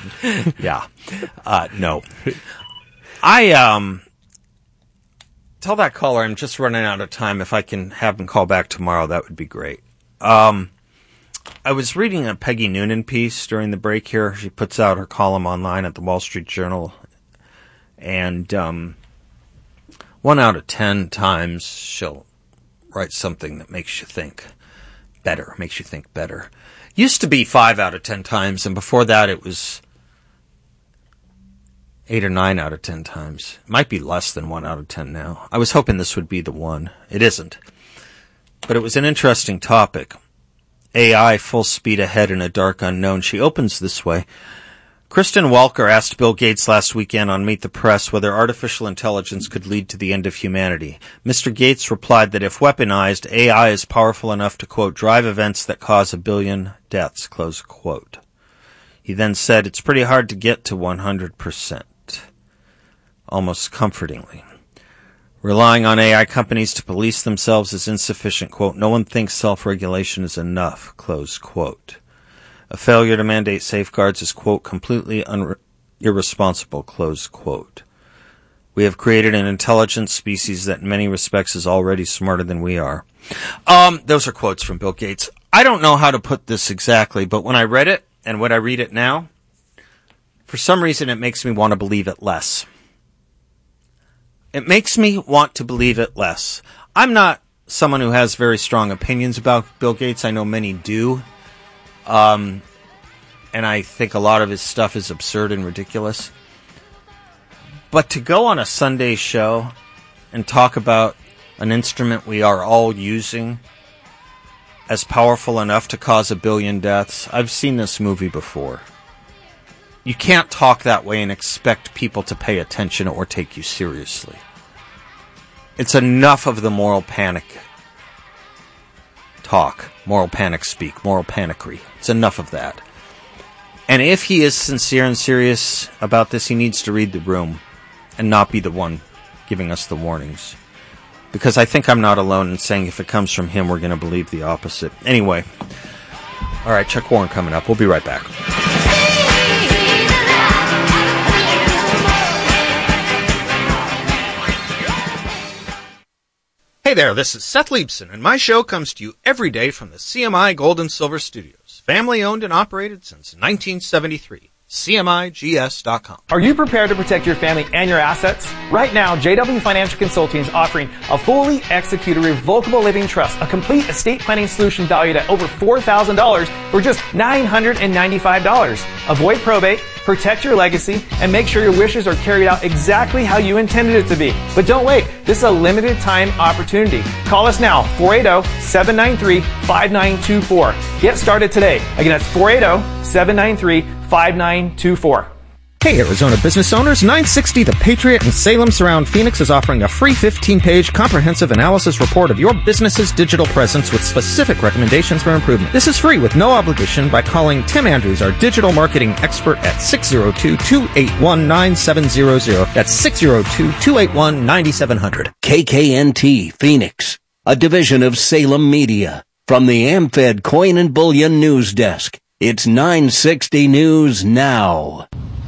Yeah. No. I tell that caller I'm just running out of time. If I can have him call back tomorrow, that would be great. I was reading a Peggy Noonan piece during the break here. She puts out her column online at the Wall Street Journal. And 1 out of 10 times she'll write something that makes you think better. Used to be 5 out of 10 times, and before that it was 8 or 9 out of 10 times. It might be less than 1 out of 10 now. I was hoping this would be the one. It isn't. But it was an interesting topic. AI full speed ahead in a dark unknown. She opens this way. Kristen Welker asked Bill Gates last weekend on Meet the Press whether artificial intelligence could lead to the end of humanity. Mr. Gates replied that if weaponized, AI is powerful enough to, quote, drive events that cause 1 billion deaths, close quote. He then said, it's pretty hard to get to 100%, almost comfortingly. Relying on AI companies to police themselves is insufficient, quote, no one thinks self-regulation is enough, close quote. A failure to mandate safeguards is, quote, completely irresponsible, close quote. We have created an intelligent species that in many respects is already smarter than we are. Those are quotes from Bill Gates. I don't know how to put this exactly, but when I read it and when I read it now, for some reason it makes me want to believe it less. It makes me want to believe it less. I'm not someone who has very strong opinions about Bill Gates. I know many do. And I think a lot of his stuff is absurd and ridiculous. But to go on a Sunday show and talk about an instrument we are all using as powerful enough to cause 1 billion deaths, I've seen this movie before. You can't talk that way and expect people to pay attention or take you seriously. It's enough of the moral panic talk, moral panic speak, moral panicry. It's enough of that. And if he is sincere and serious about this, he needs to read the room and not be the one giving us the warnings. Because I think I'm not alone in saying if it comes from him, we're going to believe the opposite. Anyway. All right, Chuck Warren coming up. We'll be right back. Hey there, this is Seth Leibson, and my show comes to you every day from the CMI Gold and Silver Studios. Family owned and operated since 1973. CMIGS.com. Are you prepared to protect your family and your assets? Right now, JW Financial Consulting is offering a fully executed revocable living trust, a complete estate planning solution valued at over $4,000 for just $995. Avoid probate, protect your legacy, and make sure your wishes are carried out exactly how you intended it to be. But don't wait. This is a limited time opportunity. Call us now, 480-793-5924. Get started today. Again, that's 480-793-5924. Hey, Arizona business owners, 960 The Patriot in Salem Surround Phoenix is offering a free 15-page comprehensive analysis report of your business's digital presence with specific recommendations for improvement. This is free with no obligation by calling Tim Andrews, our digital marketing expert, at 602-281-9700. That's 602-281-9700. KKNT Phoenix, a division of Salem Media. From the AmFed Coin and Bullion News Desk, it's 960 News Now.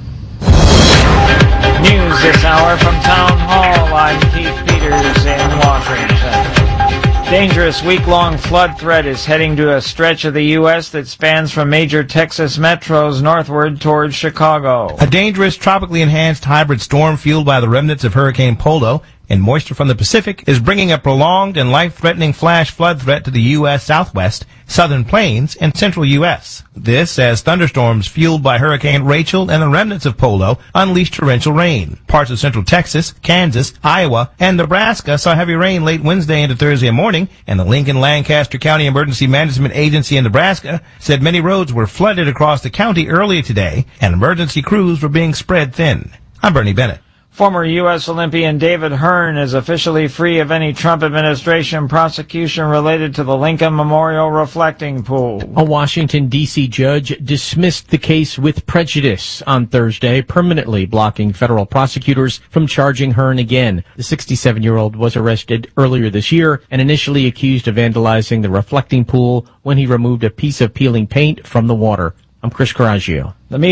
News this hour from Town Hall. I'm Keith Peters in Washington. Dangerous week-long flood threat is heading to a stretch of the U.S. that spans from major Texas metros northward towards Chicago. A dangerous tropically enhanced hybrid storm fueled by the remnants of Hurricane Polo and moisture from the Pacific is bringing a prolonged and life-threatening flash flood threat to the U.S. Southwest, Southern Plains, and Central U.S. This as thunderstorms fueled by Hurricane Rachel and the remnants of Polo unleashed torrential rain. Parts of central Texas, Kansas, Iowa, and Nebraska saw heavy rain late Wednesday into Thursday morning, and the Lincoln-Lancaster County Emergency Management Agency in Nebraska said many roads were flooded across the county earlier today, and emergency crews were being spread thin. I'm Bernie Bennett. Former U.S. Olympian David Hearn is officially free of any Trump administration prosecution related to the Lincoln Memorial Reflecting Pool. A Washington, D.C. judge dismissed the case with prejudice on Thursday, permanently blocking federal prosecutors from charging Hearn again. The 67-year-old was arrested earlier this year and initially accused of vandalizing the reflecting pool when he removed a piece of peeling paint from the water. I'm Chris Coraggio. The